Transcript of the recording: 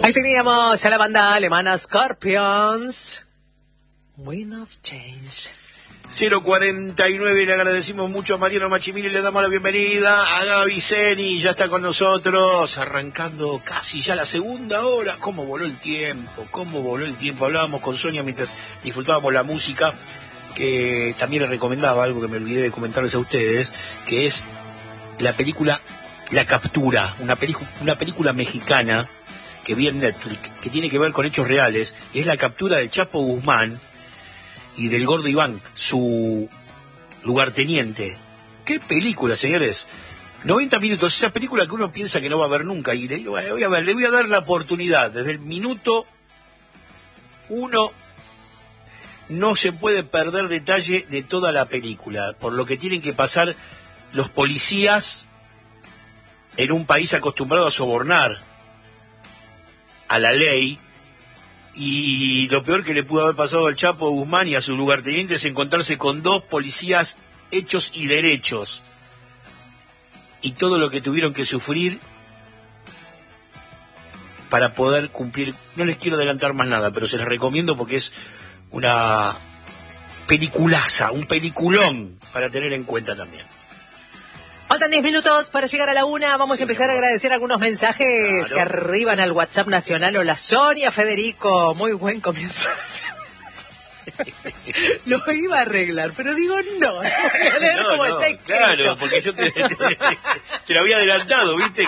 Ahí teníamos a la banda alemana Scorpions. Wind of Change. 049, le agradecimos mucho a Mariano Machimini, le damos la bienvenida a Gaby Zeni, ya está con nosotros, arrancando casi ya la segunda hora. ¿Cómo voló el tiempo? Hablábamos con Sonia mientras disfrutábamos la música, que también le recomendaba algo que me olvidé de comentarles a ustedes, que es la película La Captura, una película mexicana que vi en Netflix, que tiene que ver con hechos reales, y es la captura del Chapo Guzmán y del Gordo Iván, su lugarteniente. ¡Qué película, señores! 90 minutos, esa película que uno piensa que no va a ver nunca, y le digo, le voy a dar la oportunidad. Desde el minuto 1 no se puede perder detalle de toda la película, por lo que tienen que pasar los policías en un país acostumbrado a sobornar a la ley. Y lo peor que le pudo haber pasado al Chapo Guzmán y a su lugarteniente es encontrarse con dos policías hechos y derechos. Y todo lo que tuvieron que sufrir para poder cumplir. No les quiero adelantar más nada, pero se les recomiendo porque es una peliculaza, un peliculón para tener en cuenta también. Faltan 10 minutos para llegar a la 1. Vamos a empezar a agradecer algunos mensajes que arriban al WhatsApp nacional. Hola, Sonia, Federico. Muy buen comienzo. Lo iba a arreglar, pero digo no. Voy a leer como está escrito. Claro, porque yo te lo había adelantado, ¿viste?